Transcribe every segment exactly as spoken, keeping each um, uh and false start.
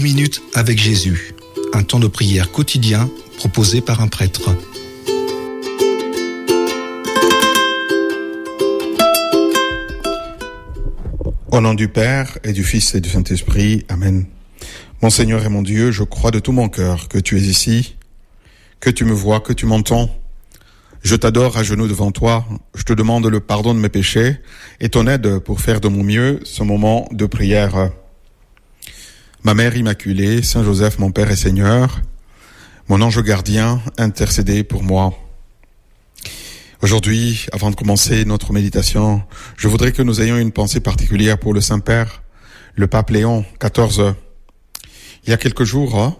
minutes avec Jésus, un temps de prière quotidien proposé par un prêtre. Au nom du Père et du Fils et du Saint-Esprit, Amen. Mon Seigneur et mon Dieu, je crois de tout mon cœur que tu es ici, que tu me vois, que tu m'entends. Je t'adore à genoux devant toi, je te demande le pardon de mes péchés et ton aide pour faire de mon mieux ce moment de prière. Ma Mère Immaculée, Saint Joseph, mon Père et Seigneur, mon ange gardien, intercédez pour moi. Aujourd'hui, avant de commencer notre méditation, je voudrais que nous ayons une pensée particulière pour le Saint-Père, le pape Léon quatorze. Il y a quelques jours,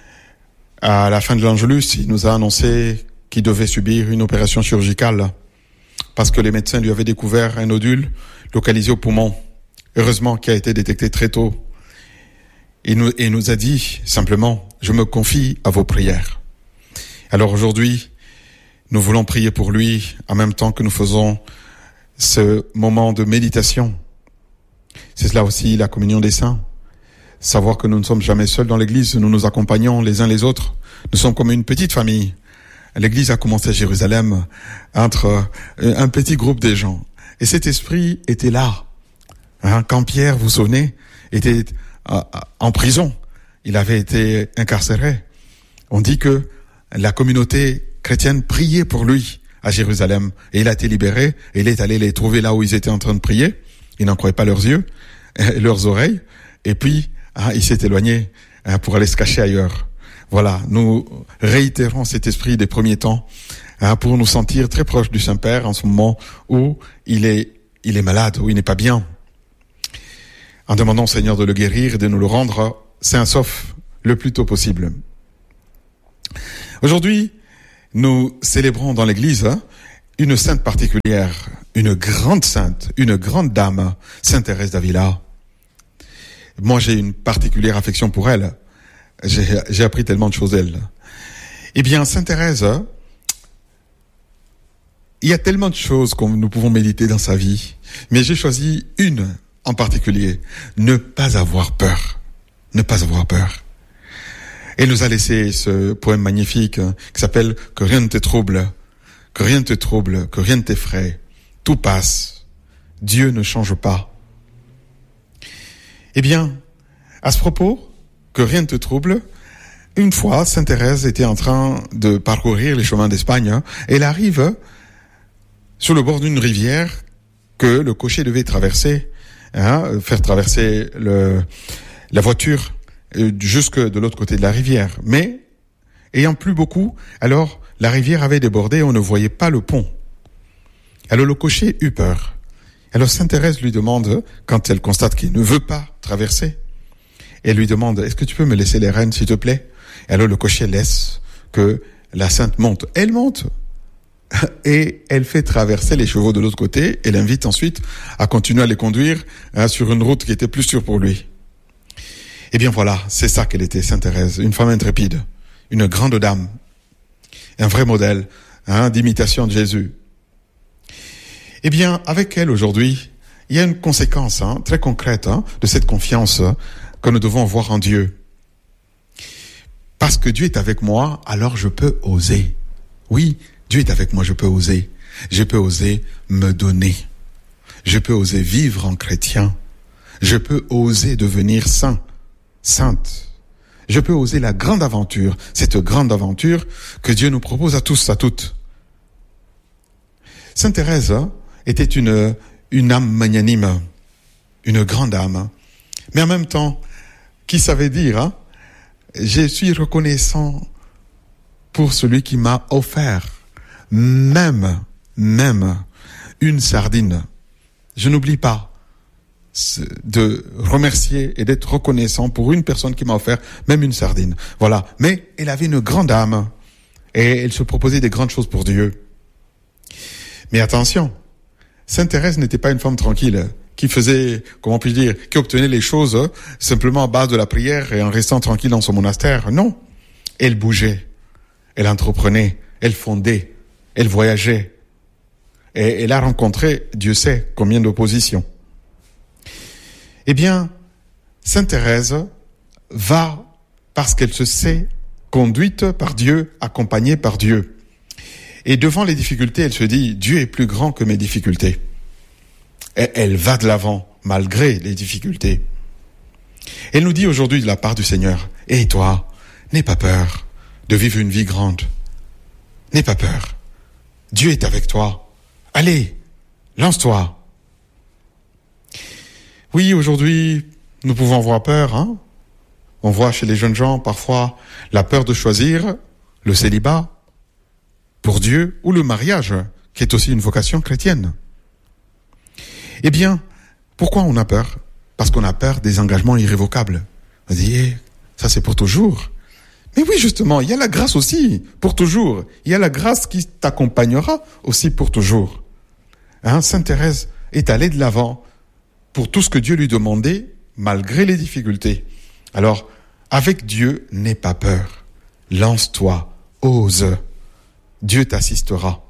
à la fin de l'Angélus, il nous a annoncé qu'il devait subir une opération chirurgicale parce que les médecins lui avaient découvert un nodule localisé au poumon. Heureusement qu'il a été détecté très tôt. Il nous, il nous a dit simplement, je me confie à vos prières. Alors aujourd'hui, nous voulons prier pour lui en même temps que nous faisons ce moment de méditation. C'est cela aussi la communion des saints. Savoir que nous ne sommes jamais seuls dans l'église, nous nous accompagnons les uns les autres. Nous sommes comme une petite famille. L'église a commencé à Jérusalem entre un petit groupe de gens. Et cet esprit était là. Hein, quand Pierre, vous vous souvenez, était en prison, il avait été incarcéré. On dit que la communauté chrétienne priait pour lui à Jérusalem. Et il a été libéré, et il est allé les trouver là où ils étaient en train de prier. Ils n'en croyaient pas leurs yeux, leurs oreilles. Et puis, hein, il s'est éloigné hein, pour aller se cacher ailleurs. Voilà, nous réitérons cet esprit des premiers temps hein, pour nous sentir très proches du Saint-Père en ce moment où il est, il est malade, où il n'est pas bien. En demandant au Seigneur de le guérir et de nous le rendre sain sauf le plus tôt possible. Aujourd'hui, nous célébrons dans l'église une sainte particulière, une grande sainte, une grande dame, Sainte Thérèse d'Avila. Moi, j'ai une particulière affection pour elle. J'ai, j'ai appris tellement de choses d'elle. Eh bien, Sainte Thérèse, il y a tellement de choses que nous pouvons méditer dans sa vie, mais j'ai choisi une en particulier. Ne pas avoir peur. Ne pas avoir peur. Elle nous a laissé ce poème magnifique qui s'appelle « Que rien ne te trouble, que rien ne te trouble, que rien ne t'effraie. Tout passe. Dieu ne change pas. » Eh bien, à ce propos, que rien ne te trouble, une fois, Sainte Thérèse était en train de parcourir les chemins d'Espagne. Elle arrive sur le bord d'une rivière que le cocher devait traverser, hein, faire traverser le, la voiture jusque de l'autre côté de la rivière. Mais, ayant plu beaucoup, alors la rivière avait débordé et on ne voyait pas le pont. Alors le cocher eut peur. Alors Sainte Thérèse lui demande, quand elle constate qu'il ne veut pas traverser, elle lui demande, est-ce que tu peux me laisser les rênes, s'il te plaît? Et alors le cocher laisse que la sainte monte. Elle monte et elle fait traverser les chevaux de l'autre côté et l'invite ensuite à continuer à les conduire hein, sur une route qui était plus sûre pour lui. Eh bien voilà, c'est ça qu'elle était, Sainte Thérèse, une femme intrépide, une grande dame, un vrai modèle hein, d'imitation de Jésus. Eh bien, avec elle aujourd'hui, il y a une conséquence hein, très concrète hein, de cette confiance hein, que nous devons avoir en Dieu. Parce que Dieu est avec moi, alors je peux oser. Oui, Dieu est avec moi, je peux oser. Je peux oser me donner. Je peux oser vivre en chrétien. Je peux oser devenir saint, sainte. Je peux oser la grande aventure, cette grande aventure que Dieu nous propose à tous, à toutes. Sainte Thérèse était une, une âme magnanime, une grande âme. Mais en même temps, qui savait dire, hein, je suis reconnaissant pour celui qui m'a offert même, même une sardine. Je n'oublie pas de remercier et d'être reconnaissant pour une personne qui m'a offert même une sardine. Voilà. Mais elle avait une grande âme et elle se proposait des grandes choses pour Dieu. Mais attention, Sainte Thérèse n'était pas une femme tranquille qui faisait, comment puis-je dire, qui obtenait les choses simplement à base de la prière et en restant tranquille dans son monastère. Non. Elle bougeait, elle entreprenait, elle fondait, elle voyageait. Et elle a rencontré, Dieu sait, combien d'oppositions. Eh bien, Sainte Thérèse va parce qu'elle se sait conduite par Dieu, accompagnée par Dieu. Et devant les difficultés, elle se dit, Dieu est plus grand que mes difficultés. Et elle va de l'avant, malgré les difficultés. Elle nous dit aujourd'hui de la part du Seigneur, « Et toi, n'aie pas peur de vivre une vie grande. N'aie pas peur. Dieu est avec toi. Allez, lance-toi. » Oui, aujourd'hui, nous pouvons avoir peur. Hein? On voit chez les jeunes gens parfois la peur de choisir le célibat pour Dieu ou le mariage, qui est aussi une vocation chrétienne. Eh bien, pourquoi on a peur ? Parce qu'on a peur des engagements irrévocables. On dit, eh, ça c'est pour toujours. Mais oui, justement, il y a la grâce aussi pour toujours. Il y a la grâce qui t'accompagnera aussi pour toujours. Hein, Sainte Thérèse est allée de l'avant pour tout ce que Dieu lui demandait, malgré les difficultés. Alors, avec Dieu, n'aie pas peur. Lance-toi, ose. Dieu t'assistera.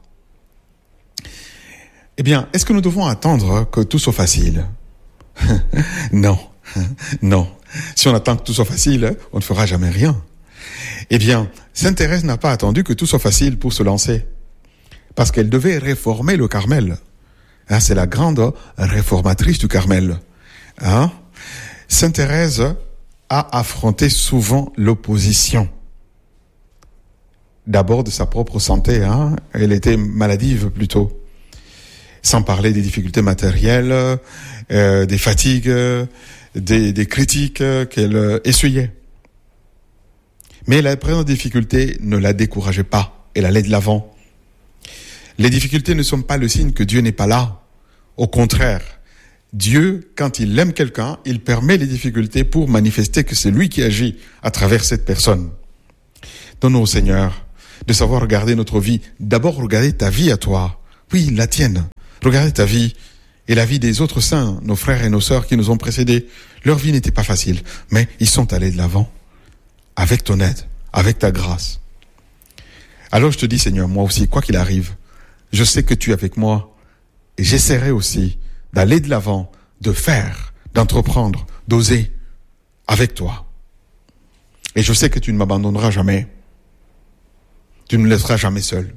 Eh bien, est-ce que nous devons attendre que tout soit facile ? Non, non. Si on attend que tout soit facile, on ne fera jamais rien. Eh bien, Sainte Thérèse n'a pas attendu que tout soit facile pour se lancer. Parce qu'elle devait réformer le Carmel. Hein, c'est la grande réformatrice du Carmel. Hein? Sainte Thérèse a affronté souvent l'opposition. D'abord de sa propre santé. Hein? Elle était maladive plutôt. Sans parler des difficultés matérielles, euh, des fatigues, des, des critiques qu'elle essuyait. Mais la présente difficulté ne la décourageait pas. Elle allait de l'avant. Les difficultés ne sont pas le signe que Dieu n'est pas là. Au contraire, Dieu, quand il aime quelqu'un, il permet les difficultés pour manifester que c'est lui qui agit à travers cette personne. Donne-nous au Seigneur de savoir regarder notre vie. D'abord, regarder ta vie à toi. Oui, la tienne. Regardez ta vie et la vie des autres saints, nos frères et nos sœurs qui nous ont précédés. Leur vie n'était pas facile, mais ils sont allés de l'avant avec ton aide, avec ta grâce. Alors je te dis, Seigneur, moi aussi, quoi qu'il arrive, je sais que tu es avec moi et j'essaierai aussi d'aller de l'avant, de faire, d'entreprendre, d'oser avec toi. Et je sais que tu ne m'abandonneras jamais. Tu ne me laisseras jamais seul.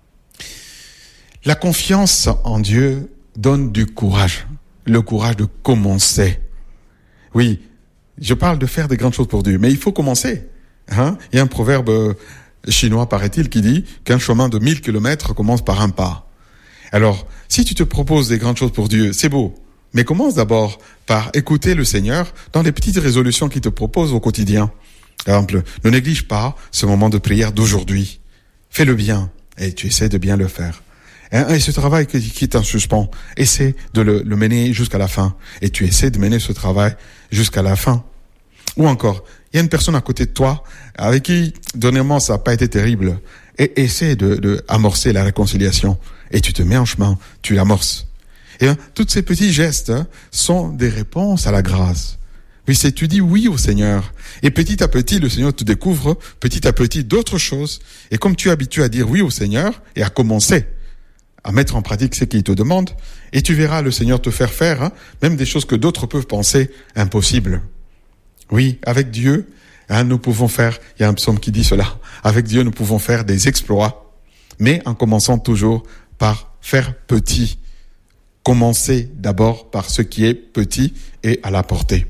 La confiance en Dieu donne du courage, le courage de commencer. Oui, je parle de faire des grandes choses pour Dieu, mais il faut commencer. Hein? Il y a un proverbe chinois, paraît-il, qui dit qu'un chemin de mille kilomètres commence par un pas. Alors, si tu te proposes des grandes choses pour Dieu, c'est beau, mais commence d'abord par écouter le Seigneur dans les petites résolutions qu'il te propose au quotidien. Par exemple, ne néglige pas ce moment de prière d'aujourd'hui. Fais le bien et tu essaies de bien le faire. Et ce travail qui est en suspens, essaie de le, le mener jusqu'à la fin. Et tu essaies de mener ce travail jusqu'à la fin. Ou encore, il y a une personne à côté de toi avec qui, dernièrement, ça n'a pas été terrible. Et essaie de, de amorcer la réconciliation. Et tu te mets en chemin, tu l'amorces. Et bien, tous ces petits gestes hein, sont des réponses à la grâce. Oui, c'est tu dis oui au Seigneur. Et petit à petit, le Seigneur te découvre petit à petit d'autres choses. Et comme tu es habitué à dire oui au Seigneur et à commencer à mettre en pratique ce qu'il te demande, et tu verras le Seigneur te faire faire, hein, même des choses que d'autres peuvent penser impossibles. Oui, avec Dieu, hein, nous pouvons faire, il y a un psaume qui dit cela, avec Dieu nous pouvons faire des exploits, mais en commençant toujours par faire petit. Commencer d'abord par ce qui est petit et à la portée.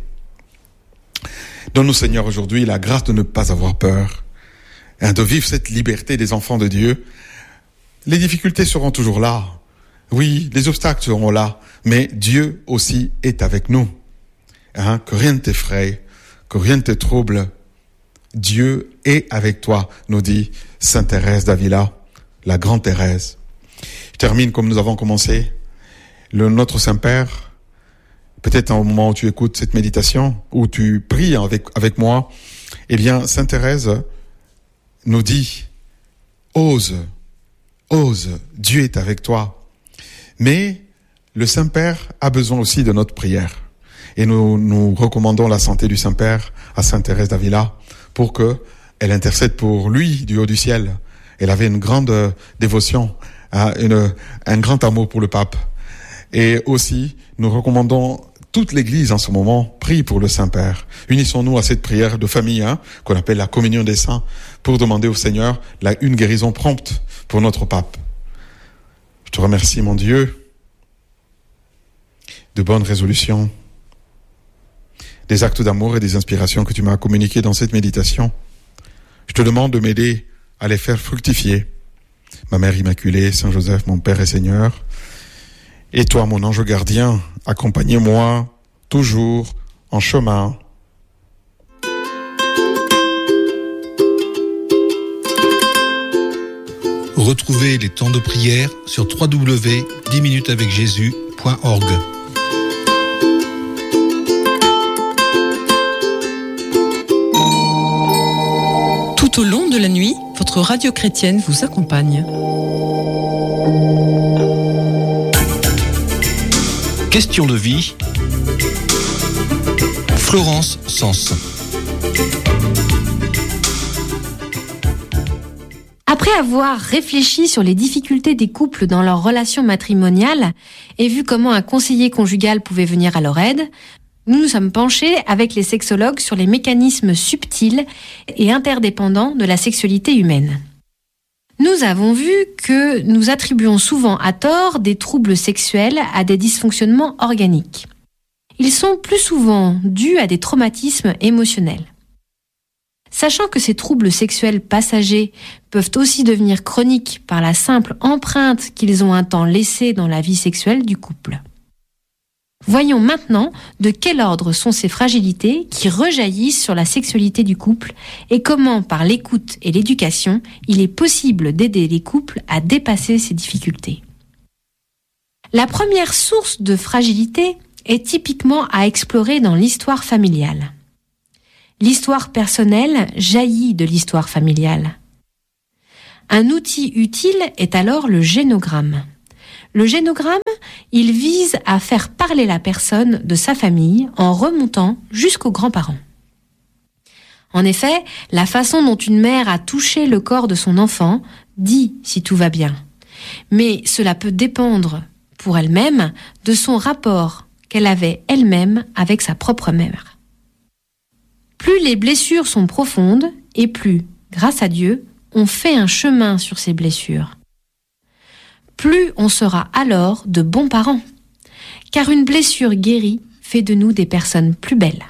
Donne-nous, Seigneur, aujourd'hui la grâce de ne pas avoir peur, hein, de vivre cette liberté des enfants de Dieu. Les difficultés seront toujours là. Oui, les obstacles seront là. Mais Dieu aussi est avec nous. Hein, que rien ne t'effraie, que rien ne te trouble. Dieu est avec toi, nous dit Sainte Thérèse d'Avila, la grande Thérèse. Je termine comme nous avons commencé. Le Notre Saint-Père, peut-être au moment où tu écoutes cette méditation, où tu pries avec, avec moi, eh bien, Sainte Thérèse nous dit, ose, ose, Dieu est avec toi. Mais le Saint-Père a besoin aussi de notre prière. Et nous, nous recommandons la santé du Saint-Père à Sainte Thérèse d'Avila pour que elle intercède pour lui du haut du ciel. Elle avait une grande dévotion, une, un grand amour pour le pape. Et aussi, nous recommandons toute l'Église en ce moment prie pour le Saint-Père. Unissons-nous à cette prière de famille hein, qu'on appelle la communion des saints pour demander au Seigneur la, une guérison prompte pour notre pape. Je te remercie, mon Dieu, de bonnes résolutions, des actes d'amour et des inspirations que tu m'as communiquées dans cette méditation. Je te demande de m'aider à les faire fructifier. Ma Mère Immaculée, Saint Joseph, mon Père et Seigneur, et toi, mon ange gardien, accompagnez-moi toujours en chemin. Retrouvez les temps de prière sur w w w point dix minutes avec jésus point org. Tout au long de la nuit, votre radio chrétienne vous accompagne. Question de vie. Florence Sens. Après avoir réfléchi sur les difficultés des couples dans leur relation matrimoniale et vu comment un conseiller conjugal pouvait venir à leur aide, nous nous sommes penchés avec les sexologues sur les mécanismes subtils et interdépendants de la sexualité humaine. Nous avons vu que nous attribuons souvent à tort des troubles sexuels à des dysfonctionnements organiques. Ils sont plus souvent dus à des traumatismes émotionnels. Sachant que ces troubles sexuels passagers peuvent aussi devenir chroniques par la simple empreinte qu'ils ont un temps laissée dans la vie sexuelle du couple. Voyons maintenant de quel ordre sont ces fragilités qui rejaillissent sur la sexualité du couple et comment, par l'écoute et l'éducation, il est possible d'aider les couples à dépasser ces difficultés. La première source de fragilité est typiquement à explorer dans l'histoire familiale. L'histoire personnelle jaillit de l'histoire familiale. Un outil utile est alors le génogramme. Le génogramme, il vise à faire parler la personne de sa famille en remontant jusqu'aux grands-parents. En effet, la façon dont une mère a touché le corps de son enfant dit si tout va bien. Mais cela peut dépendre, pour elle-même, de son rapport qu'elle avait elle-même avec sa propre mère. Plus les blessures sont profondes, et plus, grâce à Dieu, on fait un chemin sur ces blessures. Plus on sera alors de bons parents, car une blessure guérie fait de nous des personnes plus belles.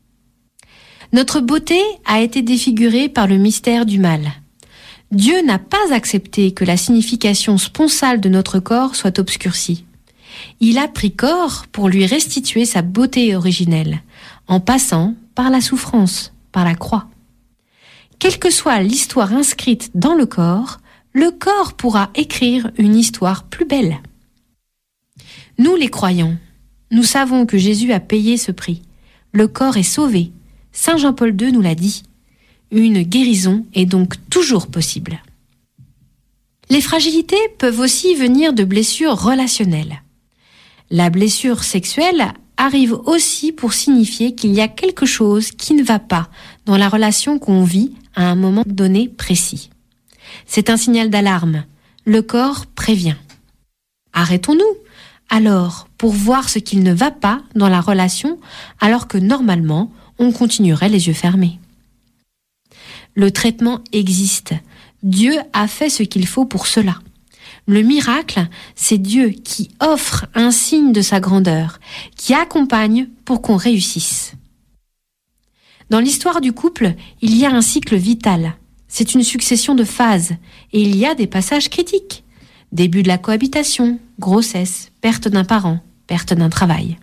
Notre beauté a été défigurée par le mystère du mal. Dieu n'a pas accepté que la signification sponsale de notre corps soit obscurcie. Il a pris corps pour lui restituer sa beauté originelle, en passant par la souffrance, par la croix. Quelle que soit l'histoire inscrite dans le corps, le corps pourra écrire une histoire plus belle. Nous les croyants, nous savons que Jésus a payé ce prix. Le corps est sauvé. Saint Jean-Paul deux nous l'a dit. Une guérison est donc toujours possible. Les fragilités peuvent aussi venir de blessures relationnelles. La blessure sexuelle arrive aussi pour signifier qu'il y a quelque chose qui ne va pas dans la relation qu'on vit à un moment donné précis. C'est un signal d'alarme. Le corps prévient. Arrêtons-nous, alors, pour voir ce qu'il ne va pas dans la relation, alors que normalement, on continuerait les yeux fermés. Le traitement existe. Dieu a fait ce qu'il faut pour cela. Le miracle, c'est Dieu qui offre un signe de sa grandeur, qui accompagne pour qu'on réussisse. Dans l'histoire du couple, il y a un cycle vital. C'est une succession de phases, et il y a des passages critiques. Début de la cohabitation, grossesse, perte d'un parent, perte d'un travail.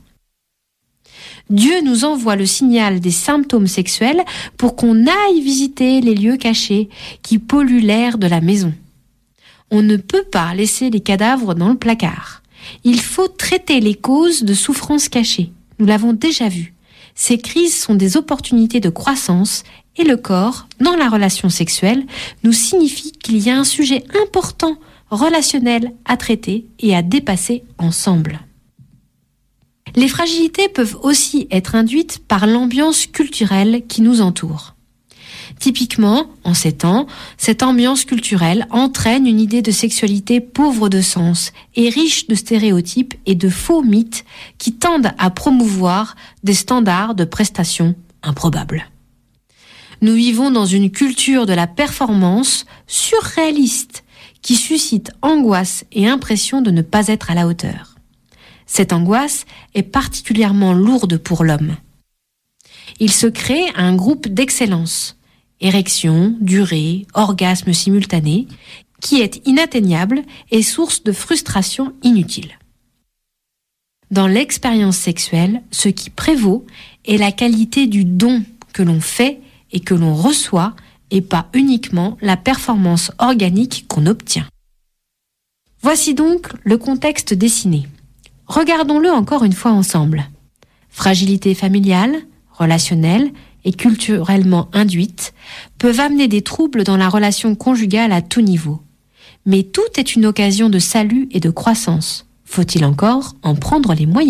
Dieu nous envoie le signal des symptômes sexuels pour qu'on aille visiter les lieux cachés qui polluent l'air de la maison. On ne peut pas laisser les cadavres dans le placard. Il faut traiter les causes de souffrances cachées. Nous l'avons déjà vu. Ces crises sont des opportunités de croissance et le corps, dans la relation sexuelle, nous signifie qu'il y a un sujet important, relationnel, à traiter et à dépasser ensemble. Les fragilités peuvent aussi être induites par l'ambiance culturelle qui nous entoure. Typiquement, en ces temps, cette ambiance culturelle entraîne une idée de sexualité pauvre de sens et riche de stéréotypes et de faux mythes qui tendent à promouvoir des standards de prestations improbables. Nous vivons dans une culture de la performance surréaliste qui suscite angoisse et impression de ne pas être à la hauteur. Cette angoisse est particulièrement lourde pour l'homme. Il se crée un groupe d'excellence, érection, durée, orgasme simultané, qui est inatteignable et source de frustration inutile. Dans l'expérience sexuelle, ce qui prévaut est la qualité du don que l'on fait et que l'on reçoit, et pas uniquement la performance organique qu'on obtient. Voici donc le contexte dessiné. Regardons-le encore une fois ensemble. Fragilité familiale, relationnelle et culturellement induite peuvent amener des troubles dans la relation conjugale à tout niveau. Mais tout est une occasion de salut et de croissance. Faut-il encore en prendre les moyens ?